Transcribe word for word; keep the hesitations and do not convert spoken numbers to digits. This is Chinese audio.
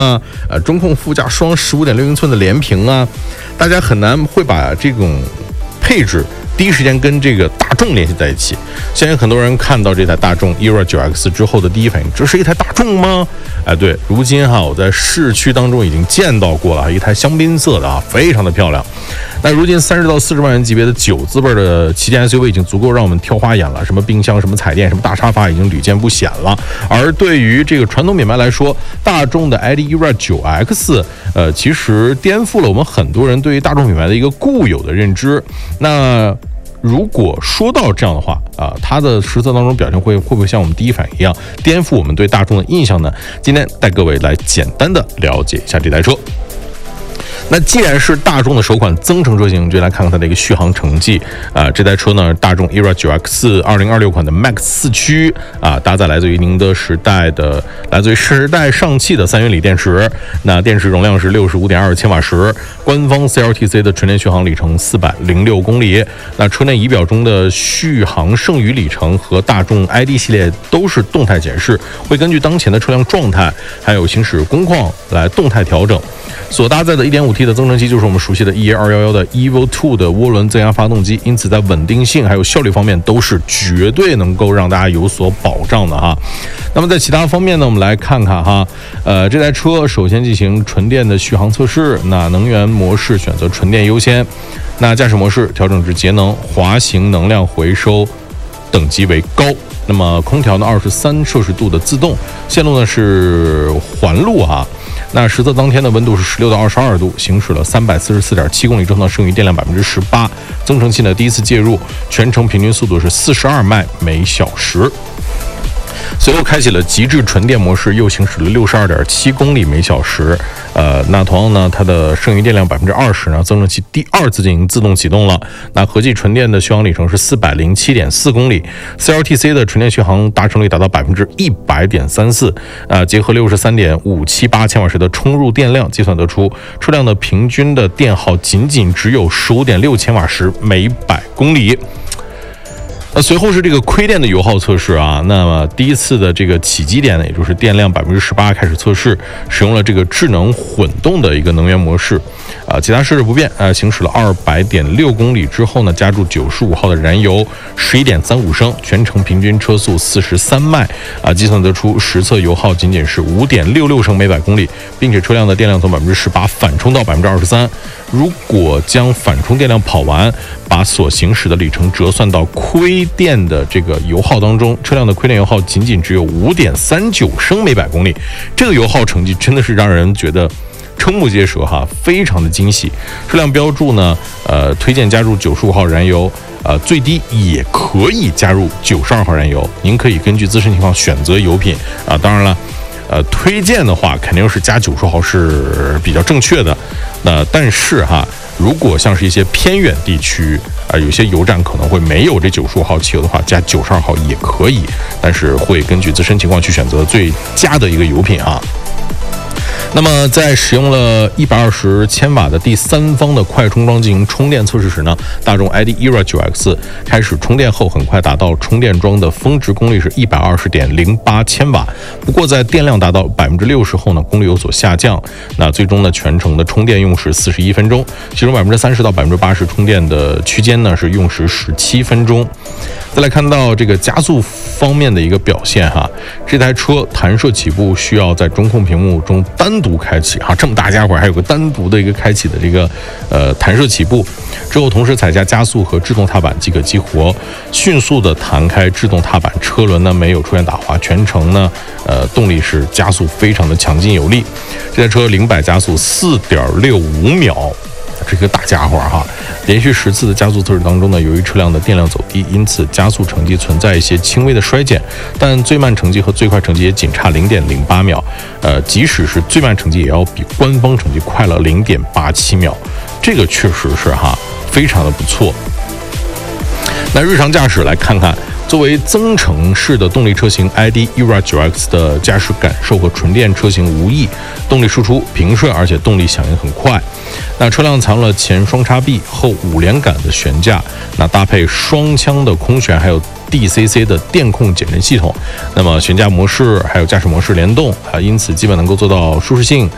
啊，呃，中控副驾双十五点六英寸的连屏啊，大家很难会把这种配置第一时间跟这个大众联系在一起。相信很多人看到这台大众 E R A 九 X 之后的第一反应，这是一台大众吗？哎，对，如今哈我在市区当中已经见到过了，一台香槟色的啊，非常的漂亮。那如今三十到四十万元级别的九字辈的旗舰 S U V 已经足够让我们挑花眼了，什么冰箱、什么彩电、什么大沙发已经屡见不鲜了。而对于这个传统品牌来说，大众的 I D E R A 九 X， 呃，其实颠覆了我们很多人对于大众品牌的一个固有的认知。那如果说到这样的话啊，它的实测当中表现会会不会像我们第一反应一样颠覆我们对大众的印象呢？今天带各位来简单的了解一下这台车。那既然是大众的首款增程车型，就来看看它的一个续航成绩啊。这台车呢，大众 E R A 九 X 二零二六款的 Max 四驱啊，搭载来自于宁德时代的来自于时代上汽的三元锂电池，那电池容量是 六十五点二千瓦时，官方 C L T C 的纯电续航里程四百零六公里。那车内仪表中的续航剩余里程和大众 I D 系列都是动态显示，会根据当前的车辆状态还有行驶工况来动态调整。所搭载的 一点五 T 的增程机就是我们熟悉的 E A 二一一的 Evo 二的涡轮增压发动机，因此在稳定性还有效率方面都是绝对能够让大家有所保障的哈。那么在其他方面呢，我们来看看哈，呃，这台车首先进行纯电的续航测试，那能源模式选择纯电优先，那驾驶模式调整至节能，滑行能量回收等级为高。那么空调呢，二十三摄氏度的自动，线路呢是环路哈。那实测当天的温度是十六到二十二度，行驶了三百四十四点七公里之后呢，剩余电量百分之十八，增程器呢第一次介入，全程平均速度是四十二迈每小时。随后开启了极致纯电模式，又行驶了六十二点七公里每小时。呃，那同样呢，它的剩余电量百分之二十呢，增程器第二次进行自动启动了。那合计纯电的续航里程是四百零七点四公里 ，C L T C 的纯电续航达成率达到百分之一百点三四。啊，结合六十三点五七八千瓦时的充入电量，计算得出车辆的平均的电耗仅仅只有十五点六千瓦时每百公里。那随后是这个亏电的油耗测试啊，那么第一次的这个起基点呢，也就是电量百分之十八开始测试，使用了这个智能混动的一个能源模式，啊，其他设置不变，啊，行驶了二百点六公里之后呢，加注九十五号的燃油，十一点三五升，全程平均车速四十三迈，啊，计算得出实测油耗仅仅是五点六六升每百公里，并且车辆的电量从百分之十八反充到百分之二十三。如果将反充电量跑完，把所行驶的里程折算到亏电的这个油耗当中，车辆的亏电油耗仅仅只有五点三九升每百公里，这个油耗成绩真的是让人觉得瞠目结舌哈，非常的惊喜。车辆标注呢，呃，推荐加入九十五号燃油，呃，最低也可以加入九十二号燃油，您可以根据自身情况选择油品啊。当然了，呃，推荐的话肯定是加九十号是比较正确的。那但是哈，如果像是一些偏远地区啊、呃，有些油站可能会没有这九十五号汽油的话，加九十二号也可以，但是会根据自身情况去选择最佳的一个油品啊。那么在使用了一百二十千瓦的第三方的快充桩进行充电测试时呢，大众 I D E R A 九 X 开始充电后很快达到充电桩的峰值功率是一百二十点零八千瓦，不过在电量达到百分之六十后呢，功率有所下降，那最终呢全程的充电用时四十一分钟，其中百分之三十到百分之八十充电的区间呢是用时十七分钟。再来看到这个加速方面的一个表现哈，这台车弹射起步需要在中控屏幕中单独开启哈，这么大家伙还有个单独的一个开启的这个呃弹射起步，之后同时踩下加速和制动踏板即可激活，迅速的弹开制动踏板，车轮呢没有出现打滑，全程呢呃动力是加速非常的强劲有力。这台车零百加速四点六五秒。这个大家伙哈，连续十次的加速测试当中呢，由于车辆的电量走低，因此加速成绩存在一些轻微的衰减，但最慢成绩和最快成绩也仅差零点零八秒，呃，即使是最慢成绩也要比官方成绩快了零点八七秒，这个确实是哈，非常的不错。那日常驾驶来看看，作为增程式的动力车型 I D E R A 九 X 的驾驶感受和纯电车型无异，动力输出平顺，而且动力响应很快。那车辆采用了前双叉臂、后五连杆的悬架，那搭配双腔的空悬，还有 D C C 的电控减震系统。那么悬架模式还有驾驶模式联动啊，因此基本能够做到舒适性、